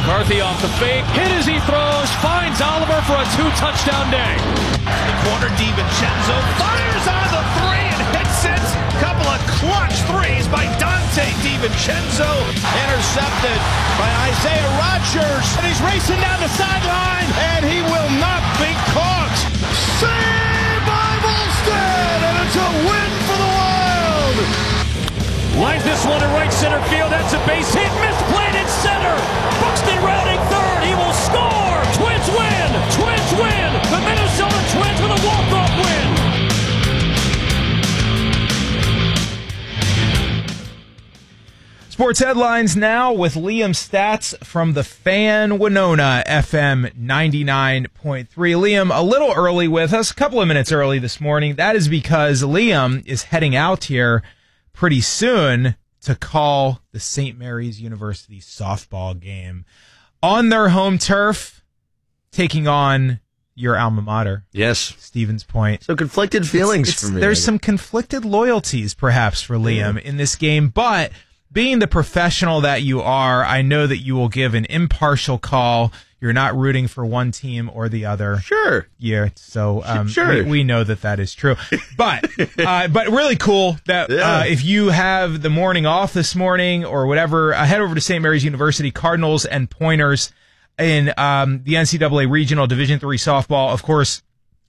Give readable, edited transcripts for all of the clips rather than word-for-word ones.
McCarthy off the fake, hit as he throws, finds Oliver for a 2-touchdown day. The corner, DiVincenzo fires on the three and hits it. Couple of clutch threes by Dante DiVincenzo. Intercepted by Isaiah Rodgers. And he's racing down the sideline, and he will not be caught. Saved by Volstead, and it's a win for the Wild. Lines this one to right center field. That's a base hit. Misplayed in center. Buxton rounding third. He will score. Twins win. Twins win. The Minnesota Twins with a walk-off win. Sports headlines now with Liam Stats from the Fan Winona FM 99.3. Liam, a little early with us, a couple of minutes early this morning. That is because Liam is heading out here pretty soon to call the St. Mary's University softball game on their home turf, taking on your alma mater. Yes. Stevens Point. So conflicted feelings for me. There's some conflicted loyalties perhaps for Liam in this game, but being the professional that you are, I know that you will give an impartial call. You're not rooting for one team or the other. Sure. Yeah. So sure. we know that is true. But really cool that if you have the morning off this morning or whatever, head over to St. Mary's University, Cardinals and Pointers in the NCAA Regional Division III softball. Of course,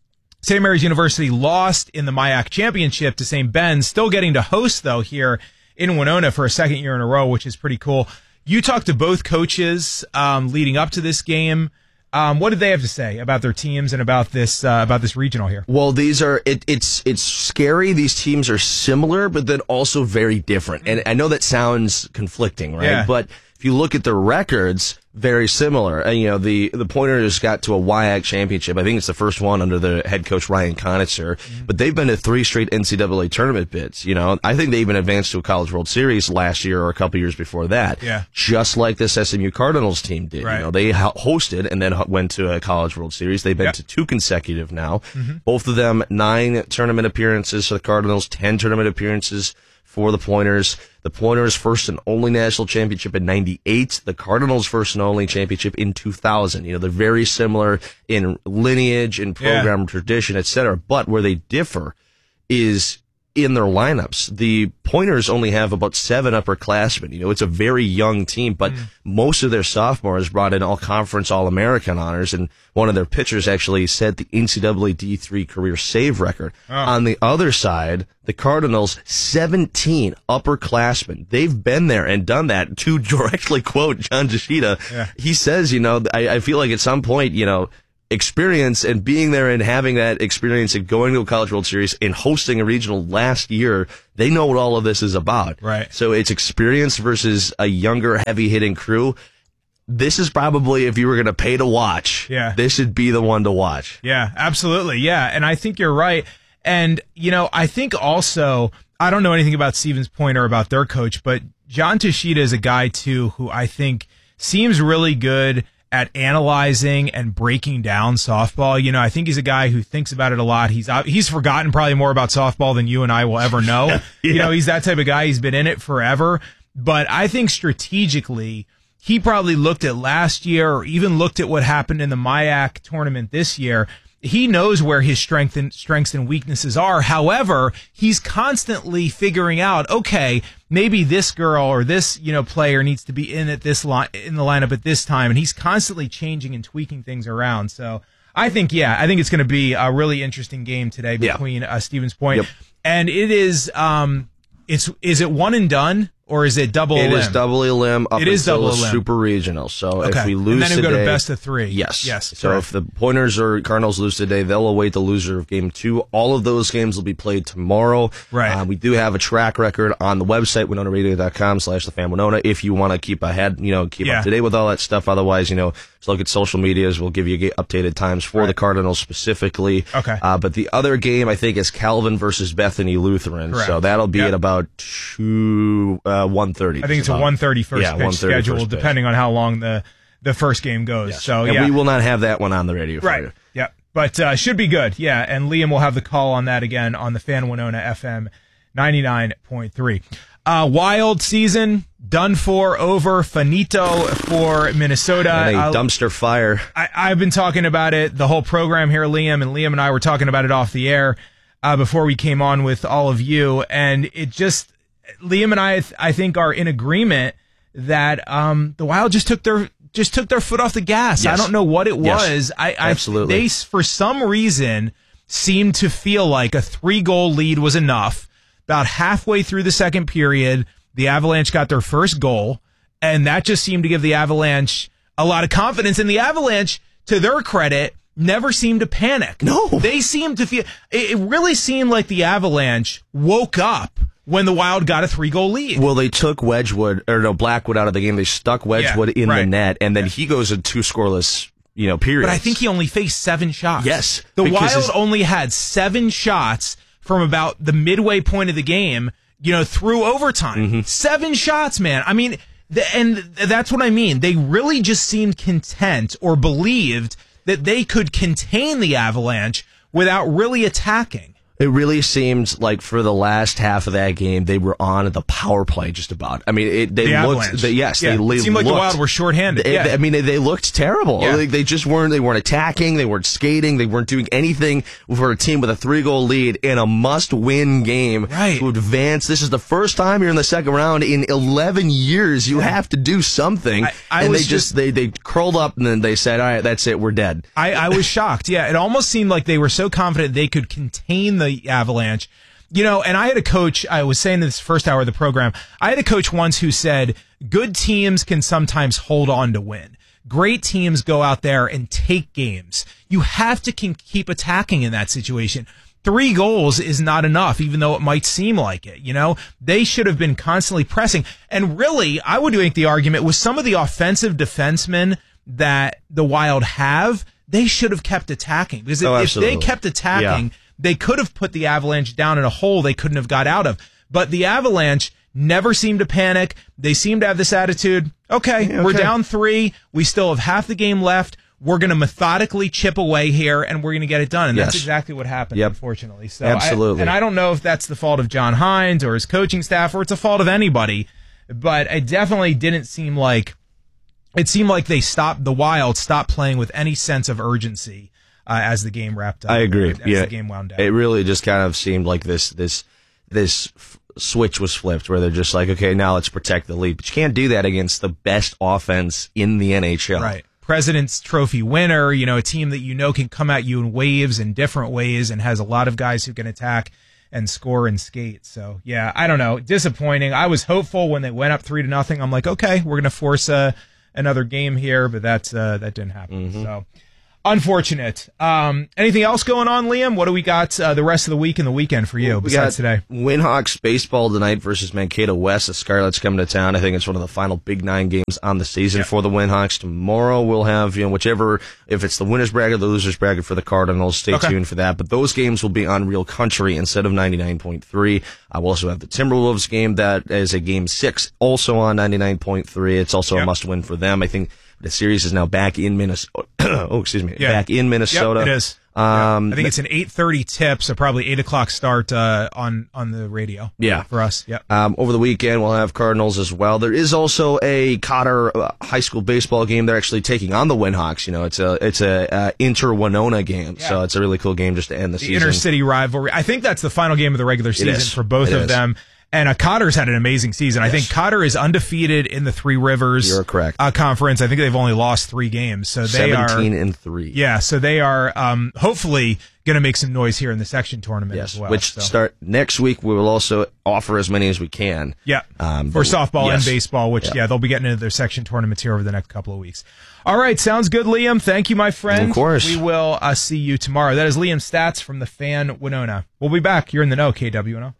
St. Mary's University lost in the MIAC Championship to St. Ben's, still getting to host, though, here in Winona for a second year in a row, which is pretty cool. You talked to both coaches leading up to this game. What did they have to say about their teams and about this regional here? Well, these are it's scary. These teams are similar, but then also very different. And I know that sounds conflicting, right? Yeah. But if you look at their records, very similar. And, the Pointers got to a WIAC championship. I think it's the first one under the head coach Ryan Conitzer. But they've been to 3 straight NCAA tournament bids. I think they even advanced to a College World Series last year or a couple years before that. Yeah. Just like this SMU Cardinals team did. Right. They hosted and then went to a College World Series. They've been to 2 consecutive now. Both of them 9 tournament appearances for the Cardinals, 10 tournament appearances for the Pointers. The Pointers' first and only national championship in '98. The Cardinals' first and only championship in 2000. They're very similar in lineage, in program tradition, etc. But where they differ is in their lineups. The Pointers only have about 7 upperclassmen. It's a very young team, but most of their sophomores brought in all-conference, all-American honors, and one of their pitchers actually set the NCAA D3 career save record. On the other side, the Cardinals, 17 upperclassmen. They've been there and done that. To directly quote John Yoshida, he says, I feel like at some point, experience and being there and having that experience and going to a College World Series and hosting a regional last year, they know what all of this is about. Right. So it's experience versus a younger, heavy-hitting crew. This is probably, if you were going to pay to watch, this should be the one to watch. Yeah, absolutely. Yeah, and I think you're right. And, I think also, I don't know anything about Stevens Point or about their coach, but John Yoshida is a guy, too, who I think seems really good at analyzing and breaking down softball. I think he's a guy who thinks about it a lot. He's forgotten probably more about softball than you and I will ever know. He's that type of guy. He's been in it forever. But I think strategically, he probably looked at last year or even looked at what happened in the MIAC tournament this year. He knows where his strengths and weaknesses are. However, he's constantly figuring out, okay, maybe this girl or this, player needs to be in the lineup at this time. And he's constantly changing and tweaking things around. So I think it's going to be a really interesting game today between Stevens Point. And it is, is it one and done? Or is it double elim? It is double elim up until the super regional. So if we lose today... And then we go to best of 3. Yes. So correct. if the Pointers or Cardinals lose today, they'll await the loser of Game 2. All of those games will be played tomorrow. Right. We do have a track record on the website, WinonaRadio.com/thefan-Winona, if you want to keep ahead, keep up to date with all that stuff. Otherwise, just look at social medias. We'll give you updated times for the Cardinals specifically. Okay. But the other game, I think, is Calvin versus Bethany Lutheran. Correct. So that'll be at about 1:30. I think it's a 1:30 first pitch schedule, depending on how long the first game goes. Yes. So and we will not have that one on the radio for you. Yeah. But should be good. Yeah. And Liam will have the call on that again on the Fan Winona FM 99.3. Wild season done for, over, finito for Minnesota. And a dumpster fire. I've been talking about it the whole program here, Liam, and Liam and I were talking about it off the air before we came on with all of you, and it just, Liam and I think are in agreement that the Wild just took their foot off the gas. Yes. I don't know what it was. Yes. Absolutely. They, for some reason, seemed to feel like a 3-goal lead was enough. About halfway through the second period, the Avalanche got their first goal, and that just seemed to give the Avalanche a lot of confidence. And the Avalanche, to their credit, never seemed to panic. No. They seemed to feel, it really seemed like the Avalanche woke up when the Wild got a 3-goal lead. Well, they took Blackwood out of the game. They stuck Wedgwood in the net, and then he goes in 2 scoreless, periods. But I think he only faced 7 shots. Yes. The Wild only had 7 shots from about the midway point of the game, through overtime. Mm-hmm. 7 shots, man. I mean, and that's what I mean. They really just seemed content or believed that they could contain the Avalanche without really attacking. It really seemed like for the last half of that game, they were on the power play just about. I mean, they looked. It seemed like the Wild were shorthanded. I mean, they looked terrible. Yeah. They just weren't. They weren't attacking. They weren't skating. They weren't doing anything for a team with a 3-goal lead in a must-win game to advance. This is the first time you're in the second round in 11 years. You have to do something. They curled up and then they said, "All right, that's it. We're dead." I was shocked. Yeah, it almost seemed like they were so confident they could contain the Avalanche, and I had a coach, I was saying this first hour of the program, I had a coach once who said, good teams can sometimes hold on to win. Great teams go out there and take games. You have to keep attacking in that situation. 3 goals is not enough, even though it might seem like it. They should have been constantly pressing. And really, I would make the argument with some of the offensive defensemen that the Wild have, they should have kept attacking. Because if they kept attacking, they could have put the Avalanche down in a hole they couldn't have got out of. But the Avalanche never seemed to panic. They seemed to have this attitude, okay, we're down 3. We still have half the game left. We're going to methodically chip away here, and we're going to get it done. And that's exactly what happened, unfortunately. So absolutely. I don't know if that's the fault of John Hines or his coaching staff, or it's a fault of anybody. But it definitely didn't seem like... It seemed like the Wild stopped playing with any sense of urgency as the game wrapped up. I agree. As the game wound down. It really just kind of seemed like this switch was flipped where they're just like, okay, now let's protect the lead. But you can't do that against the best offense in the NHL. Right. President's Trophy winner, a team that can come at you in waves in different ways and has a lot of guys who can attack and score and skate. So, yeah, I don't know. Disappointing. I was hopeful when they went up 3-0. I'm like, okay, we're going to force another game here, but that didn't happen. Mm-hmm. So unfortunate. Anything else going on, Liam? What do we got the rest of the week and the weekend for you besides today? Winhawks baseball tonight versus Mankato West. The Scarlets coming to town. I think it's one of the final Big 9 games on the season for the Winhawks. Tomorrow we'll have, whichever, if it's the winner's bracket or the loser's bracket for the Cardinals, stay tuned for that. But those games will be on Real Country instead of 99.3. I will also have the Timberwolves game. That is a game 6, also on 99.3. It's also a must-win for them. I think the series is now back in Minnesota. Back in Minnesota. Yep, it is. I think it's an 8:30 tip, so probably 8 o'clock start on the radio. Yeah, for us. Yeah. Over the weekend we'll have Cardinals as well. There is also a Cotter high school baseball game. They're actually taking on the Winhawks. It's a inter-Winona game, so it's a really cool game just to end the season. Inner city rivalry. I think that's the final game of the regular season for both of them. And Cotter's had an amazing season. I think Cotter is undefeated in the Three Rivers conference. I think they've only lost 3 games. So they 17-3. Yeah, so they are hopefully going to make some noise here in the section tournament as well. Which start next week. We will also offer as many as we can. Yeah, for softball and baseball, which they'll be getting into their section tournaments here over the next couple of weeks. All right, sounds good, Liam. Thank you, my friend. Of course. We will see you tomorrow. That is Liam Stats from the Fan Winona. We'll be back. You're in the know, KWNO.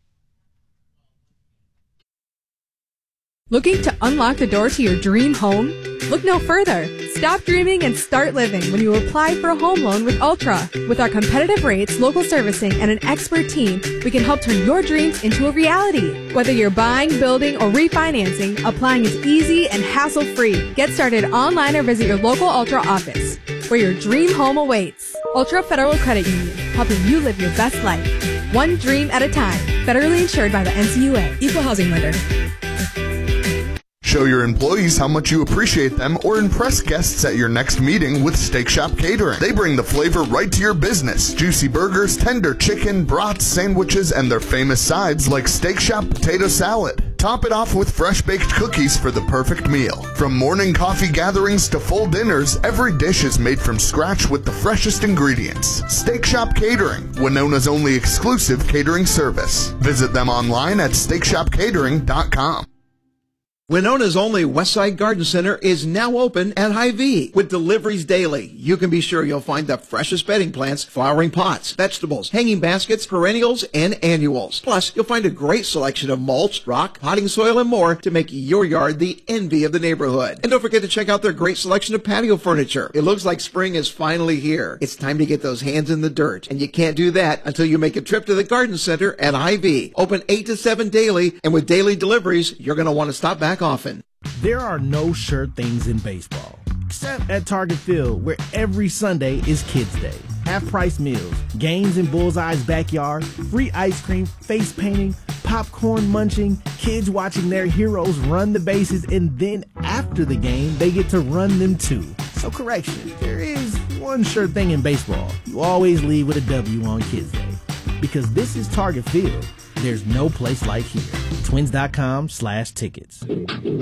Looking to unlock the door to your dream home? Look no further. Stop dreaming and start living when you apply for a home loan with Ultra. With our competitive rates, local servicing, and an expert team, we can help turn your dreams into a reality. Whether you're buying, building, or refinancing, applying is easy and hassle-free. Get started online or visit your local Ultra office, where your dream home awaits. Ultra Federal Credit Union, helping you live your best life. One dream at a time. Federally insured by the NCUA. Equal housing lender. Show your employees how much you appreciate them or impress guests at your next meeting with Steak Shop Catering. They bring the flavor right to your business. Juicy burgers, tender chicken, brats, sandwiches, and their famous sides like Steak Shop potato salad. Top it off with fresh baked cookies for the perfect meal. From morning coffee gatherings to full dinners, every dish is made from scratch with the freshest ingredients. Steak Shop Catering, Winona's only exclusive catering service. Visit them online at steakshopcatering.com. Winona's only Westside Garden Center is now open at Hy-Vee with deliveries daily. You can be sure you'll find the freshest bedding plants, flowering pots, vegetables, hanging baskets, perennials, and annuals. Plus, you'll find a great selection of mulch, rock, potting soil, and more to make your yard the envy of the neighborhood. And don't forget to check out their great selection of patio furniture. It looks like spring is finally here. It's time to get those hands in the dirt, and you can't do that until you make a trip to the Garden Center at Hy-Vee. Open 8 to 7 daily, and with daily deliveries, you're going to want to stop back often. There are no sure things in baseball, except at Target Field, where every Sunday is Kids Day. Half-price meals, games in Bullseye's backyard, free ice cream, face painting, popcorn munching, kids watching their heroes run the bases, and then after the game, they get to run them too. So correction, there is one sure thing in baseball. You always leave with a W on Kids Day. Because this is Target Field. There's no place like here. Twins.com/tickets.